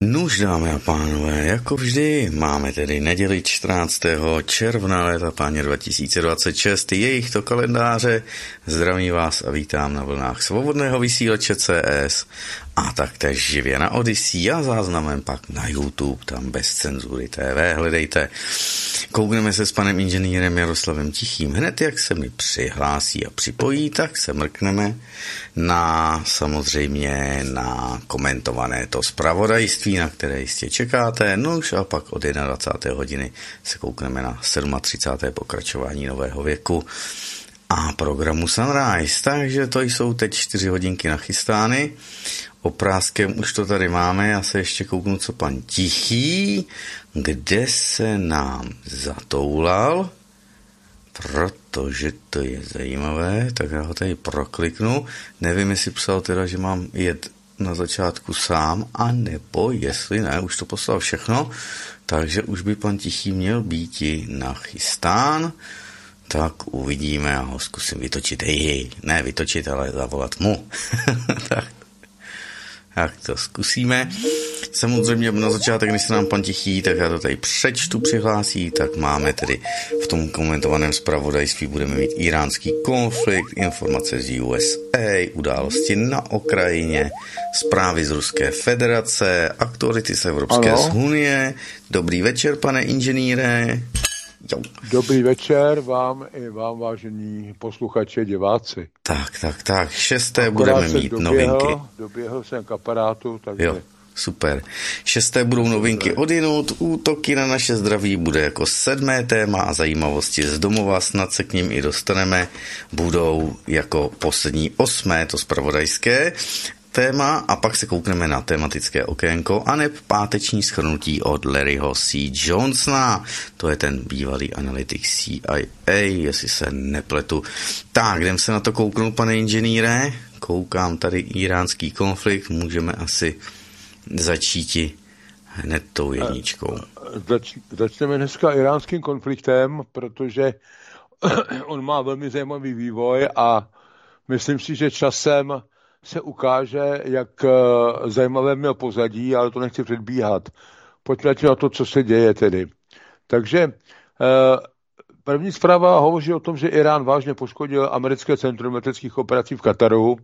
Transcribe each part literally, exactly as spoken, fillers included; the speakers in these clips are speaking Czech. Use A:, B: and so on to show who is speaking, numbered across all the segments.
A: Nuž, dámy a pánové, jako vždy máme tedy neděli čtrnáctého června léta páně dva tisíce dvacet šest, jejich to kalendáře. Zdravím vás a vítám na vlnách svobodného vysílače C S a taktéž živě na Odyssey a záznamem pak na YouTube, tam bez cenzury T V, hledejte. Koukneme se s panem inženýrem Jaroslavem Tichým. Hned jak se mi přihlásí a připojí, tak se mrkneme na samozřejmě na komentované to zpravodajství, na které jistě čekáte. No už a pak od dvacáté jedné hodiny se koukneme na třicáté sedmé pokračování Nového věku a programu Sunrise. Takže to jsou teď čtyři hodinky nachystány. Oprázkem už to tady máme, já se ještě kouknu, co pan Tichý, kde se nám zatoulal, protože to je zajímavé, tak já ho tady prokliknu. Nevím, jestli psal teda, že mám jet na začátku sám, a nebo jestli ne, už to poslal všechno, takže už by pan Tichý měl být nachystán. Tak uvidíme, já ho zkusím vytočit, hej, ne vytočit, ale zavolat mu. Tak. Tak to zkusíme. Samozřejmě na začátek, když se nám pan Tichý, tak já to tady přečtu, přihlásí, tak máme tedy v tom komentovaném zpravodajství budeme mít iránský konflikt, informace z U S A, události na Ukrajině, zprávy z Ruské federace, aktuality z Evropské ano. unie. Dobrý večer, pane inženýre. Jo.
B: Dobrý večer vám i vám, vážení posluchači, diváci.
A: Tak, tak, tak, šesté Akorát budeme mít doběhl, novinky.
B: Doběhl jsem k aparátu, takže...
A: Jo, super. Šesté budou novinky odinut, útoky na naše zdraví bude jako sedmé téma a zajímavosti z domova, snad se k ním i dostaneme, budou jako poslední osmé, to zpravodajské téma, a pak se koukneme na tematické okénko a neb páteční shrnutí od Larryho C. Johnsona. To je ten bývalý analytik C I A, jestli se nepletu. Tak, jdem se na to kouknout, pane inženýre. Koukám tady iránský konflikt, můžeme asi začít hned tou jedničkou.
B: Zač, začneme dneska iránským konfliktem, protože on má velmi zajímavý vývoj a myslím si, že časem se ukáže, jak zajímavé měl pozadí, ale to nechci předbíhat. Pojďme na to, co se děje tedy. Takže první zpráva hovoří o tom, že Irán vážně poškodil americké centrum leteckých operací v Kataru.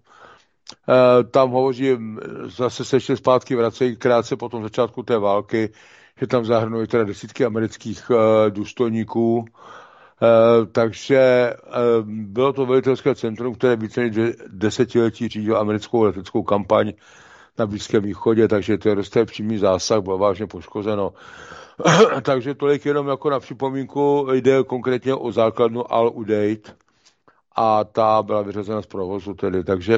B: Tam hovoří, zase se ještě zpátky vracejí krátce po tom začátku té války, že tam zahrnují teda desítky amerických důstojníků. Uh, takže uh, bylo to velitelské centrum, které více než desetiletí řídilo americkou leteckou kampaň na Blízkém východě, takže to je dost přímý zásah, bylo vážně poškozeno. Takže tolik jenom jako na připomínku, jde konkrétně o základnu Al-Udeid a ta byla vyřazena z provozu tedy, takže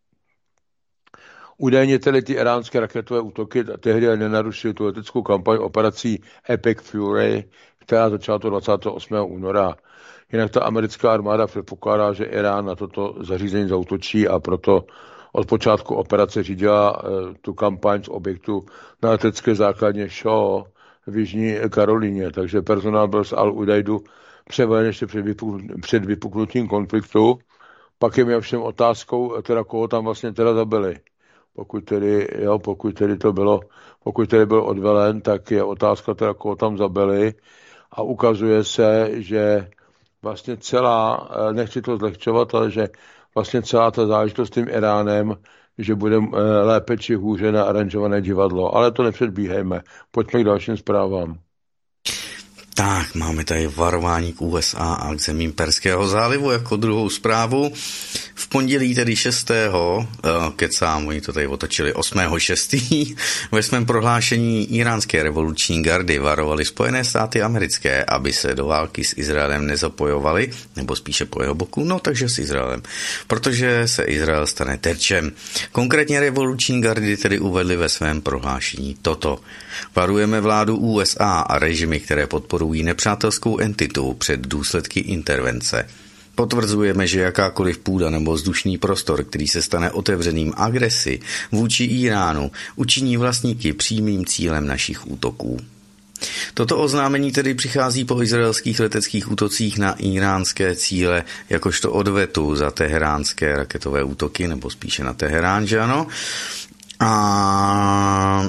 B: údajně tedy ty iránské raketové útoky tehdy nenarušily tu leteckou kampaň operací Epic Fury, která začala to dvacátého osmého února. Jinak ta americká armáda předpokládá, že Irán na toto zařízení zaútočí a proto od počátku operace řídila e, tu kampaň z objektu na letecké základně Shaw v Jižní Karolíně. Takže personál byl z Al-Udaidu převeden ještě před, vypuk, před vypuknutím konfliktu. Pak je mi všem otázkou, teda koho tam vlastně teda zabili. Pokud tedy, jo, pokud tedy to bylo, pokud tedy byl odvelen, tak je otázka teda, koho tam zabili. A ukazuje se, že vlastně celá, nechci to zlehčovat, ale že vlastně celá ta záležitost s tím Iránem, že bude lépe či hůře na aranžované divadlo. Ale to nepředbíhejme. Pojďme k dalším zprávám.
A: Tak, máme tady varování k U S A a k zemím Perského zálivu jako druhou zprávu. V pondělí tedy šestého kecám, oni to tady otočili osmého šestého ve svém prohlášení iránské revoluční gardy varovali Spojené státy americké, aby se do války s Izraelem nezapojovali, nebo spíše po jeho boku, no takže s Izraelem, protože se Izrael stane terčem. Konkrétně revoluční gardy tedy uvedli ve svém prohlášení toto. Varujeme vládu U S A a režimy, které podporují nepřátelskou entitu před důsledky intervence. Potvrzujeme, že jakákoliv půda nebo vzdušný prostor, který se stane otevřeným agresi vůči Iránu, učiní vlastníky přímým cílem našich útoků. Toto oznámení tedy přichází po izraelských leteckých útocích na iránské cíle jakožto odvetu za teheránské raketové útoky, nebo spíše na Teherán, že ano? A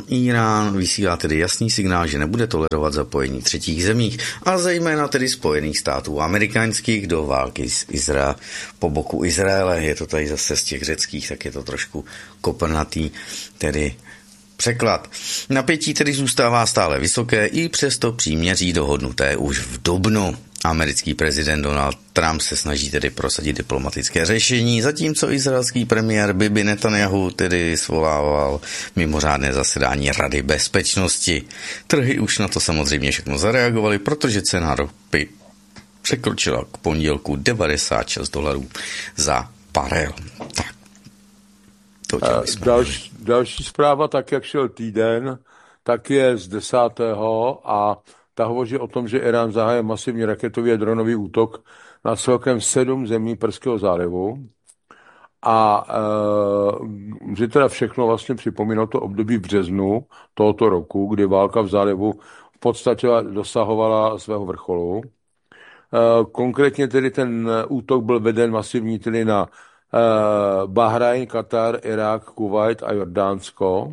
A: Irán vysílá tedy jasný signál, že nebude tolerovat zapojení třetích zemích a zejména tedy Spojených států amerických do války s Izrael po boku Izraele. Je to tady zase z těch řeckých, tak je to trošku koprnatý, tedy překlad. Napětí tedy zůstává stále vysoké i přesto příměří dohodnuté už v dubnu. Americký prezident Donald Trump se snaží tedy prosadit diplomatické řešení, zatímco izraelský premiér Bibi Netanyahu tedy svolával mimořádné zasedání Rady bezpečnosti. Trhy už na to samozřejmě všechno zareagovaly, protože cena ropy překročila k pondělku devadesát šest dolarů za barel. Tak. To
B: další, další zpráva, tak jak šel týden, tak je z desátého a ta hovoří o tom, že Irán zahájil masivní raketový a dronový útok na celkem sedm zemí Perského zálivu. A e, že teda všechno vlastně připomínalo to období v březnu tohoto roku, kdy válka v zálivu v podstatě dosahovala svého vrcholu. E, konkrétně tedy ten útok byl veden masivní tedy na e, Bahrajn, Katar, Irák, Kuvajt a Jordánsko,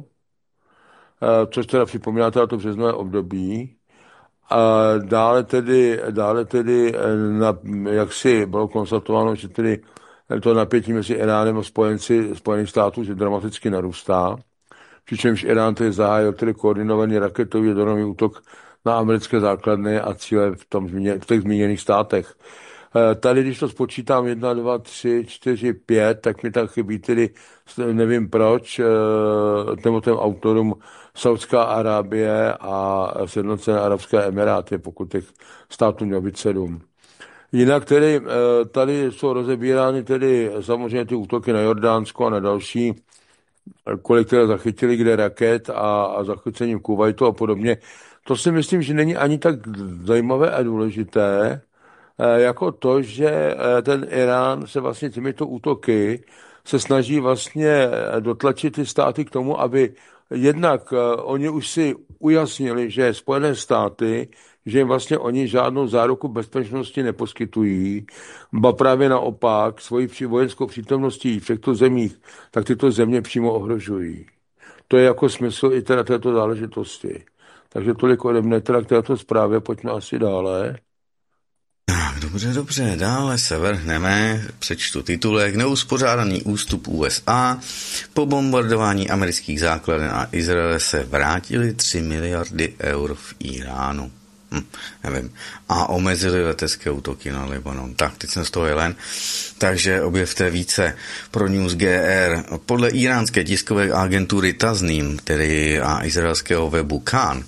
B: e, což teda připomíná teda to březnové období. A dále tedy, dále tedy na, jak si bylo konstatováno, že tedy to napětí mezi Iránem a spojenci Spojených států že dramaticky narůstá, přičemž Irán tedy zahájil tedy koordinovaný raketový a dronový útok na americké základny a cíle v, tom, v těch zmíněných státech. Tady, když to spočítám jedna, dva, tři, čtyři, pět, tak mi tak chybí tedy, nevím proč, těm autorům Saudská Arábie a Sjednocené arabské emiráty, pokud těch států mělo být sedm. Jinak tedy tady jsou rozebírány tedy samozřejmě ty útoky na Jordánsko a na další, kolik teda zachytili kde raket a, a zachycením Kuvajtu a podobně. To si myslím, že není ani tak zajímavé a důležité, jako to, že ten Irán se vlastně těmito útoky se snaží vlastně dotlačit ty státy k tomu, aby jednak oni už si ujasnili, že Spojené státy, že jim vlastně oni žádnou záruku bezpečnosti neposkytují, ba právě naopak svoji vojenskou přítomností v těchto zemích, tak tyto země přímo ohrožují. To je jako smysl i teda této záležitosti. Takže tolik ode mne teda k této zprávě, pojďme asi dále.
A: Tak, dobře, dobře, dále se vrhneme, přečtu titulek. Neuspořádaný ústup U S A. Po bombardování amerických základen a Izraele se vrátily tři miliardy eur v Iránu. Hm, nevím. A omezili letecké útoky na Libanon. Tak, teď jsem z toho jelen. Takže objevte více pro News G R. Podle iránské tiskové agentury Tasnim, tedy a izraelského webu Khan,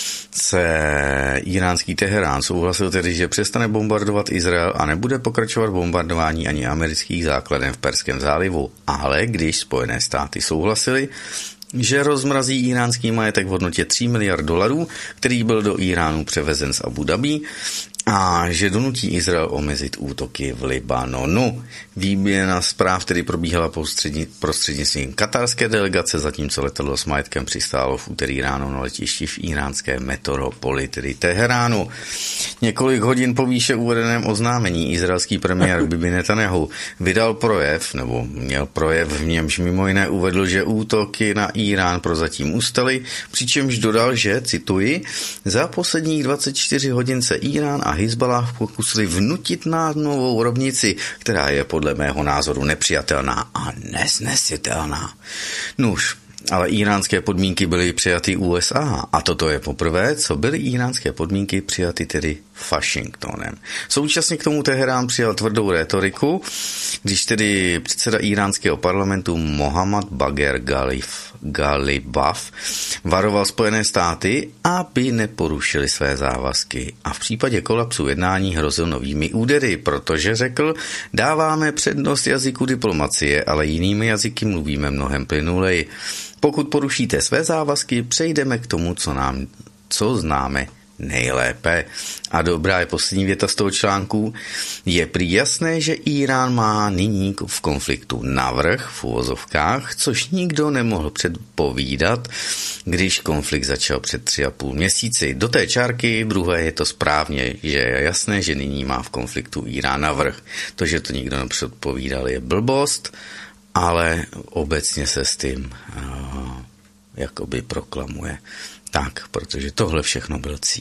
A: se iránský Teherán souhlasil tedy, že přestane bombardovat Izrael a nebude pokračovat bombardování ani amerických základen v Perském zálivu. Ale když Spojené státy souhlasily, že rozmrazí iránský majetek v hodnotě tří miliard dolarů, který byl do Iránu převezen z Abu Dhabi, a že donutí Izrael omezit útoky v Libanonu. Výměna zpráv tedy probíhala prostřednictvím katarské delegace, zatímco letadlo s majetkem přistálo v úterý ráno na letišti v iránské metropoli, tedy Teheránu. Několik hodin po výše uvedeném oznámení izraelský premiér Bibi Netanyahu vydal projev, nebo měl projev, v němž mimo jiné uvedl, že útoky na Irán prozatím ustaly, přičemž dodal, že, cituji, za posledních dvacet čtyři hodin se Irán a Hizballah pokusili vnutit na novou rovnici, která je podle mého názoru nepřijatelná a nesnesitelná. Nuž, ale iránské podmínky byly přijaty U S A a toto je poprvé, co byly iránské podmínky přijaty tedy Washingtonem. Současně k tomu Teherán přijal tvrdou rétoriku, když tedy předseda iránského parlamentu Mohammad Bagher Galif, Galibaf varoval Spojené státy, aby neporušili své závazky a v případě kolapsu jednání hrozil novými údery, protože řekl, dáváme přednost jazyku diplomacie, ale jinými jazyky mluvíme mnohem plynuleji. Pokud porušíte své závazky, přejdeme k tomu, co nám, co známe nejlépe. A dobrá je poslední věta z toho článku. Je prý jasné, že Irán má nyní v konfliktu navrch v uvozovkách, což nikdo nemohl předpovídat, když konflikt začal před tři a půl měsíci. Do té čárky druhé je to správně, že je jasné, že nyní má v konfliktu Irán navrch. To, že to nikdo nepředpovídal, je blbost, ale obecně se s tím uh, jakoby proklamuje. Tak, protože tohle všechno byl cíl.